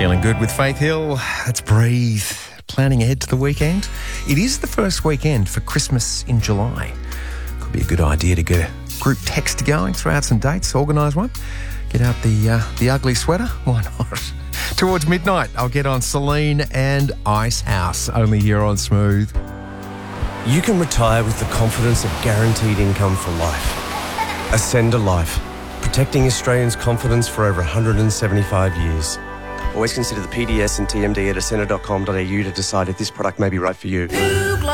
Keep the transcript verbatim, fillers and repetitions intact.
Feeling good with Faith Hill. Let's breathe. Planning ahead to the weekend. It is the first weekend for Christmas in July. Could be a good idea to get a group text going, throw out some dates, organise one. Get out the uh, the ugly sweater. Why not? Towards midnight, I'll get on Celine and Ice House, only here on Smooth. You can retire with the confidence of guaranteed income for life. Ascend a Life, protecting Australians' confidence for over one hundred seventy-five years. Always consider the P D S and T M D at ascender dot com dot a u to decide if this product may be right for you.